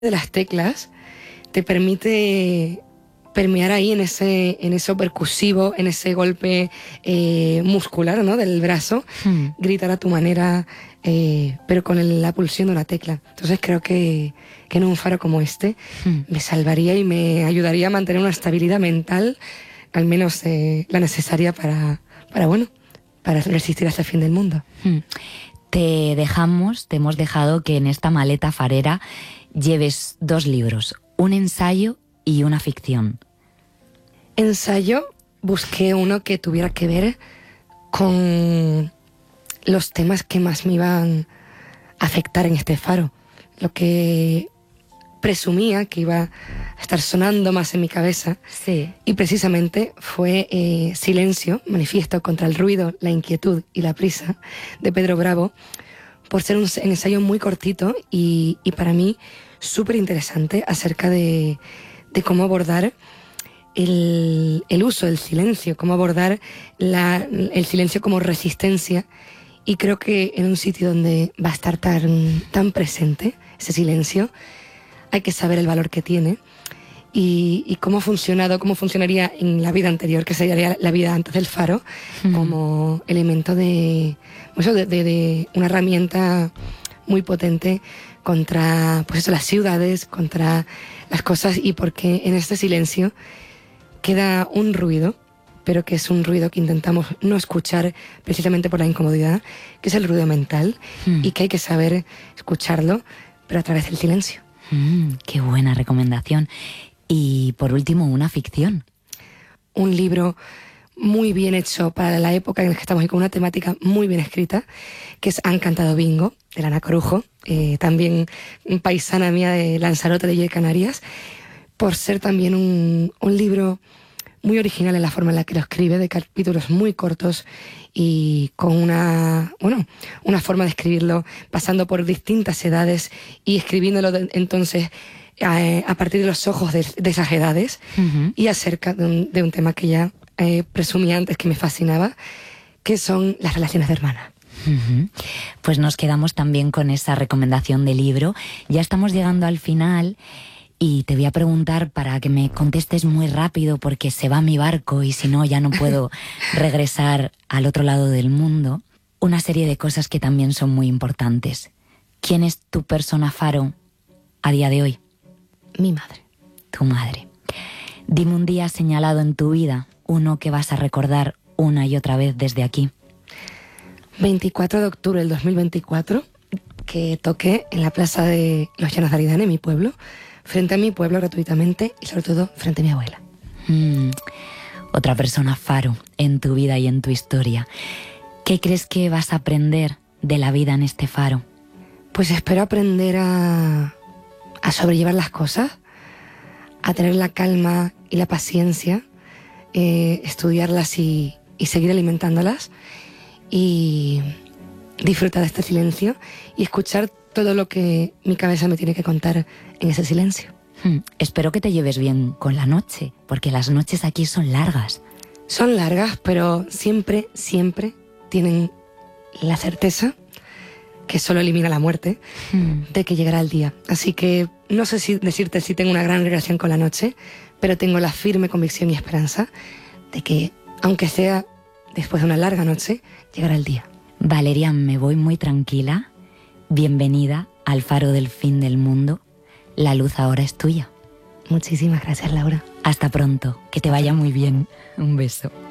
de las teclas te permite permear ahí en eso percusivo, en ese golpe muscular, ¿no?, del brazo, gritar a tu manera, pero con la pulsión de una tecla. Entonces creo que en un faro como este me salvaría y me ayudaría a mantener una estabilidad mental, al menos la necesaria para resistir hasta el fin del mundo. Te hemos dejado que en esta maleta farera lleves 2 libros, un ensayo y una ficción. Ensayo, busqué uno que tuviera que ver con los temas que más me iban a afectar en este faro. Lo que presumía que iba a estar sonando más en mi cabeza. Sí. Y precisamente fue Silencio, manifiesto contra el ruido, la inquietud y la prisa, de Pedro Bravo, por ser un ensayo muy cortito y para mí súper interesante acerca de cómo abordar el uso del silencio, cómo abordar el silencio como resistencia. Y creo que en un sitio donde va a estar tan presente ese silencio, hay que saber el valor que tiene y cómo ha funcionado, cómo funcionaría en la vida anterior, que sería la vida antes del faro, como elemento de una herramienta muy potente contra las ciudades, contra las cosas, y porque en este silencio queda un ruido, pero que es un ruido que intentamos no escuchar precisamente por la incomodidad, que es el ruido mental, y que hay que saber escucharlo, pero a través del silencio. Qué buena recomendación. Y por último, una ficción. Un libro muy bien hecho para la época en la que estamos y con una temática muy bien escrita, que es Han cantado bingo, de Ana Corujo, también paisana mía de Lanzarote, de Canarias, por ser también un libro muy original en la forma en la que lo escribe, de capítulos muy cortos y con una forma de escribirlo pasando por distintas edades y escribiéndolo entonces a partir de los ojos de esas edades, y acerca de un tema que ya presumí antes que me fascinaba, que son las relaciones de hermanas. Pues nos quedamos también con esa recomendación de libro. Ya estamos llegando al final y te voy a preguntar para que me contestes muy rápido, porque se va mi barco y si no ya no puedo regresar al otro lado del mundo. Una serie de cosas que también son muy importantes. ¿Quién es tu persona faro a día de hoy? Mi madre. Tu madre. Dime un día señalado en tu vida, uno que vas a recordar una y otra vez desde aquí. 24 de octubre del 2024, que toqué en la plaza de los Llanos de Aridane, mi pueblo, frente a mi pueblo gratuitamente y sobre todo frente a mi abuela. Otra persona faro en tu vida y en tu historia. ¿Qué crees que vas a aprender de la vida en este faro? Pues espero aprender a sobrellevar las cosas, a tener la calma y la paciencia, estudiarlas y seguir alimentándolas, y disfrutar de este silencio y escuchar todo lo que mi cabeza me tiene que contar en ese silencio. Espero que te lleves bien con la noche, porque las noches aquí son largas. Son largas, pero siempre, siempre tienen la certeza, que solo elimina la muerte, de que llegará el día. Así que no sé si decirte si tengo una gran relación con la noche, pero tengo la firme convicción y esperanza de que, aunque sea después de una larga noche, llegará el día. Valeria, me voy muy tranquila. Bienvenida al faro del fin del mundo. La luz ahora es tuya. Muchísimas gracias, Laura. Hasta pronto. Que te vaya muy bien. Un beso.